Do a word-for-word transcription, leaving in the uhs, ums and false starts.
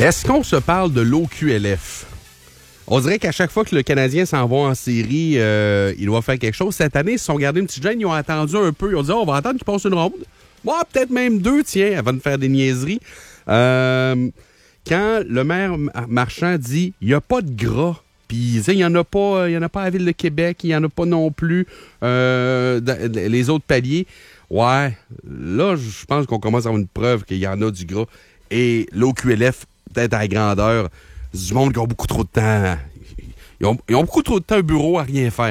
Est-ce qu'on se parle de l'O Q L F? On dirait qu'à chaque fois que le Canadien s'en va en série, euh, il doit faire quelque chose. Cette année, ils se sont gardés une petite gêne, ils ont attendu un peu. Ils ont dit, oh, on va attendre qu'il passe une ronde. Bon, peut-être même deux, tiens, avant de faire des niaiseries. Euh, quand le maire Marchand dit, il n'y a pas de gras, puis il n'y en a pas, il y en a pas à la Ville de Québec, il n'y en a pas non plus euh, les autres paliers. Ouais, là, je pense qu'on commence à avoir une preuve qu'il y en a du gras. Et l'O Q L F, peut-être à la grandeur, c'est du monde qui ont beaucoup trop de temps. Ils ont, ils ont beaucoup trop de temps au bureau à rien faire.